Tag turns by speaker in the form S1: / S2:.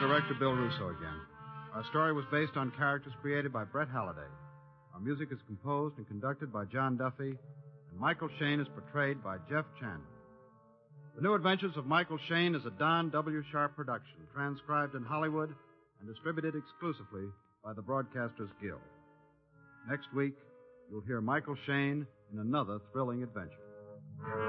S1: director Bill Russo again. Our story was based on characters created by Brett Halliday. Our music is composed and conducted by John Duffy, and Michael Shayne is portrayed by Jeff Chandler. The New Adventures of Michael Shayne is a Don W. Sharp production, transcribed in Hollywood and distributed exclusively by the Broadcasters Guild. Next week, you'll hear Michael Shayne in another thrilling adventure.